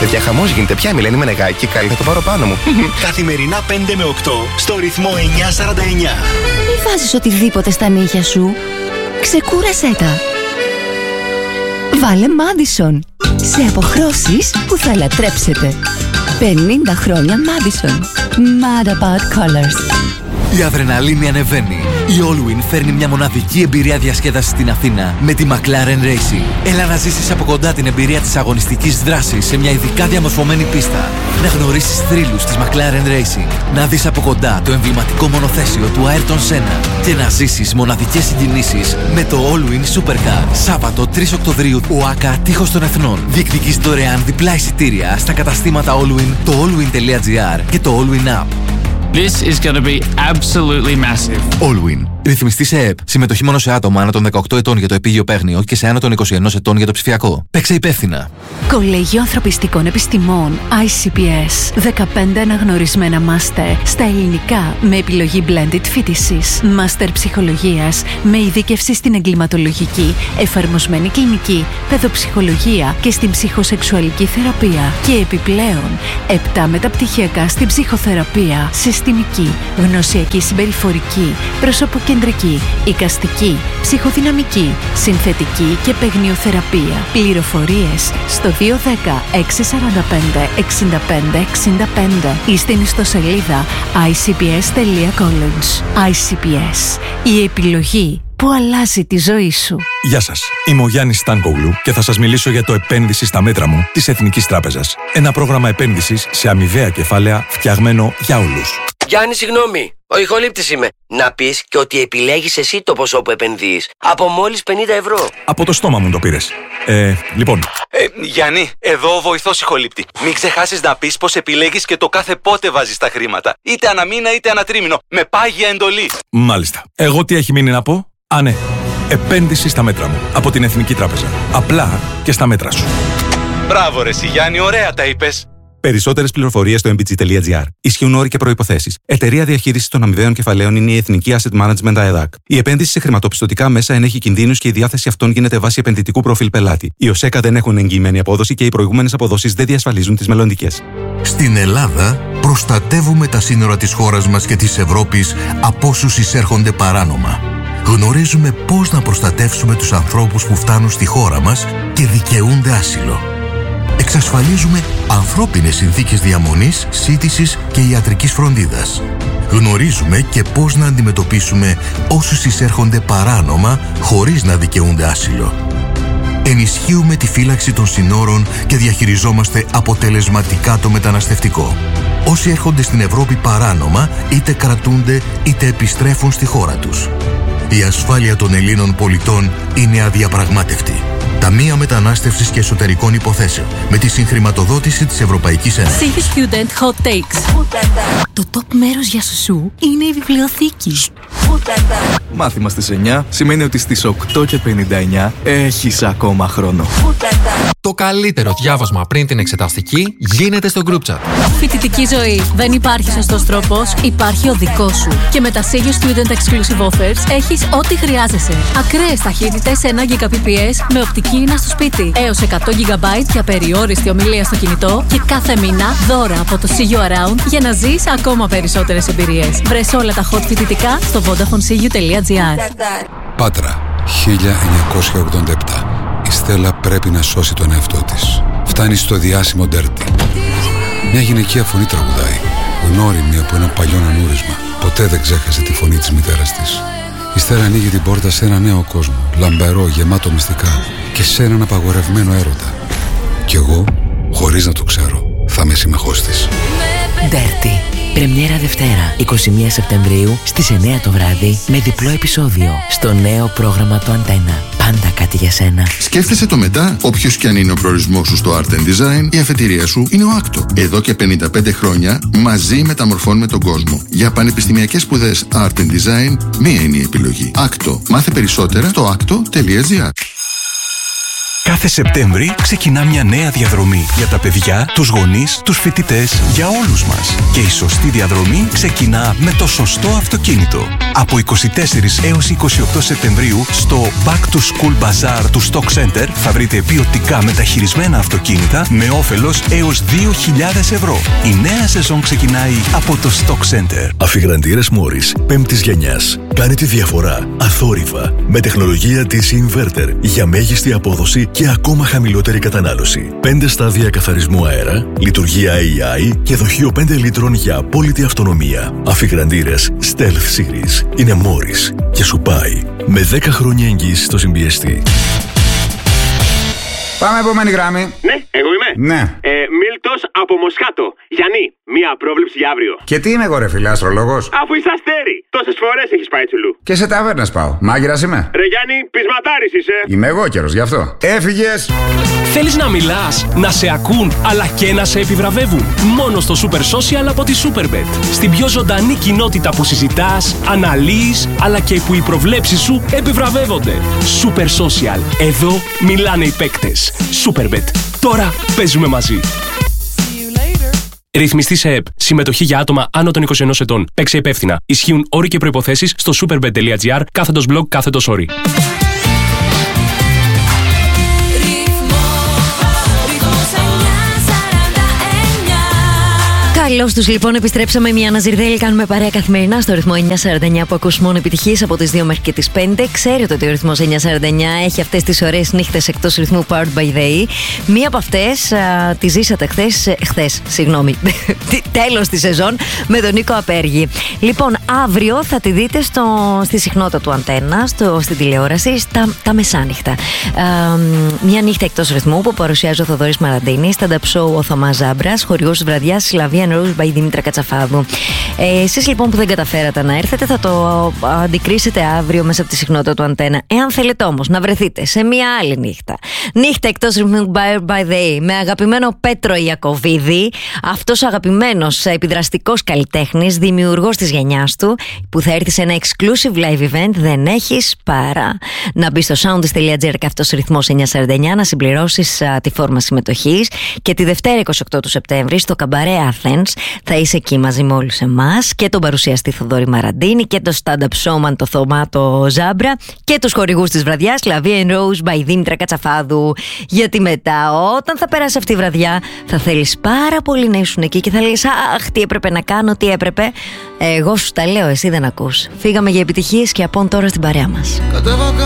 Τέτοια χαμός γίνεται πια, Μιλένη Μενεγάκη. Καλή, θα το πάρω πάνω μου. Καθημερινά 5 με 8 στο ρυθμό 949. Μη βάζεις οτιδήποτε στα νύχια σου. Ξεκούρασέ τα. Βάλε Madison. Σε αποχρώσεις που θα λατρέψετε. 50 χρόνια Madison. Mad about colors. Η αδρεναλίνη ανεβαίνει. Η Allwyn φέρνει μια μοναδική εμπειρία διασκέδασης στην Αθήνα με τη McLaren Racing. Έλα να ζήσεις από κοντά την εμπειρία της αγωνιστικής δράσης σε μια ειδικά διαμορφωμένη πίστα. Να γνωρίσεις θρύλους της McLaren Racing. Να δεις από κοντά το εμβληματικό μονοθέσιο του Ayrton Senna. Και να ζήσεις μοναδικές συγκινήσεις με το Allwyn Supercar. Σάββατο 3 Οκτωβρίου, ΟΑΚΑ Τείχος των Εθνών. Διεκδικείς δωρεάν διπλά εισιτήρια στα καταστήματα Allwyn, το allwyn.gr και το Allwyn App. This is going to be absolutely massive. Allwyn. Ρυθμιστή σε ΕΕΠ. Συμμετοχή μόνο σε άτομα άνω των 18 ετών για το επίγειο παίγνιο και σε άνω των 21 ετών για το ψηφιακό. Παίξε υπεύθυνα. Κολέγιο Ανθρωπιστικών Επιστημών ICPS. 15 αναγνωρισμένα μάστερ στα ελληνικά με επιλογή blended φοιτησης. Μάστερ ψυχολογίας με ειδίκευση στην εγκληματολογική, εφαρμοσμένη κλινική, παιδοψυχολογία και στην ψυχοσεξουαλική θεραπεία. Και επιπλέον 7 μεταπτυχιακά στην ψυχοθεραπεία, συστημική, γνωσιακή συμπεριφορική, προσωποκεντρική, εικαστική, ψυχοδυναμική, συνθετική και παιγνιοθεραπεία. Πληροφορίες στο 210 645 65 65 ή στην ιστοσελίδα icps.college. ICPS. Η επιλογή που αλλάζει τη ζωή σου. Γεια σας. Είμαι ο Γιάννης Στάνκογλου και θα σας μιλήσω για το επένδυση στα μέτρα μου της Εθνικής Τράπεζας. Ένα πρόγραμμα επένδυσης σε αμοιβαία κεφάλαια φτιαγμένο για όλους. Γιάννη, συγγνώμη. Ο ηχολήπτης είμαι. Να πεις και ότι επιλέγεις εσύ το ποσό που επενδύεις. Από μόλις 50 ευρώ. Από το στόμα μου το πήρες. Λοιπόν. Γιάννη, εδώ ο βοηθός ηχολήπτη. Μην ξεχάσεις να πεις πως επιλέγεις και το κάθε πότε βάζεις τα χρήματα. Είτε ανά μήνα είτε ανά τρίμηνο. Με πάγια εντολή. Μάλιστα. Εγώ τι έχει μείνει να πω? Α, ναι. Επένδυση στα μέτρα μου. Από την Εθνική Τράπεζα. Απλά και στα μέτρα σου. Μπράβο ρε Γιάννη, ωραία τα είπες. Περισσότερες πληροφορίες στο mbg.gr. Ισχύουν όροι και προϋποθέσεις. Εταιρεία διαχείρισης των αμοιβαίων κεφαλαίων είναι η Εθνική Asset Management ΑΕΔΑΚ. Η επένδυση σε χρηματοπιστωτικά μέσα ενέχει κινδύνους και η διάθεση αυτών γίνεται βάσει επενδυτικού προφίλ πελάτη. Οι ΟΣΕΚΑ δεν έχουν εγγυημένη απόδοση και οι προηγούμενες αποδόσεις δεν διασφαλίζουν τις μελλοντικές. Στην Ελλάδα προστατεύουμε τα σύνορα της χώρας μας και της Ευρώπης από όσους εισέρχονται παράνομα. Γνωρίζουμε πώς να προστατεύσουμε τους ανθρώπους που φτάνουν στη χώρα μας και δικαιούνται άσυλο. Εξασφαλίζουμε ανθρώπινες συνθήκες διαμονής, σύντησης και ιατρικής φροντίδας. Γνωρίζουμε και πώς να αντιμετωπίσουμε όσους εισέρχονται παράνομα χωρίς να δικαιούνται άσυλο. Ενισχύουμε τη φύλαξη των συνόρων και διαχειριζόμαστε αποτελεσματικά το μεταναστευτικό. Όσοι έρχονται στην Ευρώπη παράνομα είτε κρατούνται είτε επιστρέφουν στη χώρα τους. Η ασφάλεια των Ελλήνων πολιτών είναι αδιαπραγμάτευτη. Ταμεία Μετανάστευσης και Εσωτερικών Υποθέσεων με τη συγχρηματοδότηση της Ευρωπαϊκής Ένωσης. See the student hot takes. Το top μέρος για σου είναι η βιβλιοθήκη. Μάθημα στις 9 σημαίνει ότι στις 8:59 έχεις ακόμα χρόνο. Το καλύτερο διάβασμα πριν την εξεταστική γίνεται στο group chat. Φοιτητική ζωή. Δεν υπάρχει σωστός τρόπος, υπάρχει ο δικός σου. Και με τα Senior Student Exclusive Offers έχεις ό,τι χρειάζεσαι. Ακραίες ταχύτητες 1 Gbps με οπτική ίνα στο σπίτι. Έως 100 GB για περιόριστη ομιλία στο κινητό. Και κάθε μήνα δώρα από το See You Around για να ζεις ακόμα περισσότερες εμπειρίες. Βρες όλα τα hot φοιτητικά στο vodafonesiu.gr. Πάτρα, 1987. Η Στέλλα πρέπει να σώσει τον εαυτό της. Φτάνει στο διάσημο Dirty. Μια γυναικεία φωνή τραγουδάει, γνώριμη από ένα παλιό ανούρισμα. Ποτέ δεν ξέχασε τη φωνή της μητέρας της. Η Στέλλα ανοίγει την πόρτα σε ένα νέο κόσμο, λαμπερό, γεμάτο μυστικά και σε έναν απαγορευμένο έρωτα. Κι εγώ, χωρίς να το ξέρω, θα είμαι σύμμαχός της. Dirty. Πρεμιέρα Δευτέρα, 21 Σεπτεμβρίου στις 9 το βράδυ με διπλό επεισόδιο στο νέο πρόγραμμα του Αντένα. Πάντα κάτι για σένα. Σκέφτεσαι το μετά, όποιος και αν είναι ο προορισμός σου στο Art and Design, η αφετηρία σου είναι ο Άκτο. Εδώ και 55 χρόνια μαζί μεταμορφώνουμε τον κόσμο. Για πανεπιστημιακές σπουδές Art and Design, μία είναι η επιλογή. Άκτο. Μάθε περισσότερα στο acto.gr. Κάθε Σεπτέμβρη ξεκινά μια νέα διαδρομή για τα παιδιά, τους γονείς, τους φοιτητές, για όλους μας. Και η σωστή διαδρομή ξεκινά με το σωστό αυτοκίνητο. Από 24 έως 28 Σεπτεμβρίου στο Back to School Bazaar του Stock Center θα βρείτε ποιοτικά μεταχειρισμένα αυτοκίνητα με όφελος έως 2.000 ευρώ. Η νέα σεζόν ξεκινάει από το Stock Center. Αφιγραντήρες Morris 5ης γενιάς. Κάνει τη διαφορά αθόρυβα με τεχνολογία DC Inverter για μέγιστη απόδοση και ακόμα χαμηλότερη κατανάλωση. 5 στάδια καθαρισμού αέρα, λειτουργία AI και δοχείο 5 λίτρων για απόλυτη αυτονομία. Αφιγραντήρες Stealth Series είναι Morris και σου πάει με 10 χρόνια εγγύηση στο συμπιεστή. Πάμε επόμενη γράμμη. Ναι, εγώ είμαι. Ναι. Μίλτος από Μοσχάτο. Γιάννη, μία πρόβλεψη για αύριο. Και τι είμαι εγώ, ρε φίλε, αστρολόγος? Αφού είσαι αστέρι. Τόσες φορές έχεις πάει τσουλού. Και σε ταβέρνες πάω. Μάγειρας είμαι. Ρε Γιάννη, πεισματάρης είσαι. Είμαι εγώ καιρος, γι' αυτό. Έφυγες. Θέλεις να μιλάς, να σε ακούν, αλλά και να σε επιβραβεύουν? Μόνο στο Super Social από τη Superbet. Στην πιο ζωντανή κοινότητα που συζητάς, αναλύεις, αλλά και που οι προβλέψεις σου επιβραβεύονται. Super Social. Εδώ μιλάνε οι παίκτες. Superbet. Τώρα παίζουμε μαζί. Ρυθμιστή σε ΕΠ. Συμμετοχή για άτομα άνω των 21 ετών. Παίξε υπεύθυνα. Ισχύουν όροι και προϋποθέσεις στο superbet.gr/blog/όροι. Καλώς τους λοιπόν, επιστρέψαμε μια αναζυρδέλη. Κάνουμε παρέα καθημερινά στο ρυθμό 949 που ακούς μόνο επιτυχίες από τις 2 μέχρι και τις 5. Ξέρετε ότι ο ρυθμός 949 έχει αυτές τις ωραίες νύχτες εκτός ρυθμού Powered by Day. Μία από αυτές τη ζήσατε χθες, τέλος τη σεζόν με τον Νίκο Απέργη. Λοιπόν, αύριο θα τη δείτε στη συχνότητα του Αντένα, στην τηλεόραση, τα μεσάνυχτα. Μια νύχτα εκτός ρυθμού που παρουσιάζει ο Θοδωρής Μαραντίνης, stand-up show ο Θωμάς Ζάμπρας, χορηγός της βραδιάς Λαβία Rose by Δήμητρα Κατσαφάδου. Εσείς λοιπόν που δεν καταφέρατε να έρθετε, θα το αντικρίσετε αύριο μέσα από τη συχνότητα του Αντένα. Εάν θέλετε όμως να βρεθείτε σε μια άλλη νύχτα, νύχτα εκτός ρυθμού by day, με αγαπημένο Πέτρο Ιακωβίδη, αυτός ο αγαπημένος επιδραστικός καλλιτέχνης, δημιουργός της γενιάς του, που θα έρθει σε ένα exclusive live event, δεν έχεις παρά να μπει στο soundist.gr και αυτός ρυθμός 949 να συμπληρώσεις τη φόρμα συμμετοχής. Και τη Δευτέρα 28 του Σεπτέμβρη στο Καμπαρέ Athens θα είσαι εκεί μαζί με όλους εμάς και τον παρουσιαστή Θοδωρή Μαραντίνη και το stand-up showman το Θωμά το Ζάμπρα και τους χορηγούς της βραδιάς Λαβία Rose by Δήμητρα Κατσαφάδου. Γιατί μετά, όταν θα περάσει αυτή η βραδιά, θα θέλεις πάρα πολύ να ήσουν εκεί και θα λες αχ, τι έπρεπε να κάνω, τι έπρεπε. Εγώ σου τα λέω, εσύ δεν ακούς. Φύγαμε για επιτυχίες και απόν τώρα στην παρέα μας.